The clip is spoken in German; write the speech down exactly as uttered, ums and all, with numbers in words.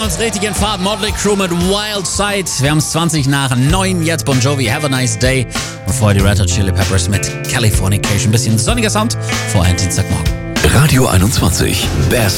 uns richtig in Fahrt. Motley Crue mit Wild Side. Wir haben es zwanzig nach neun. Jetzt Bon Jovi, Have a Nice Day. Und vorher die Red Hot Chili Peppers mit Californication. Bisschen sonniger Sound vor einem Dienstagmorgen. Radio einundzwanzig. Best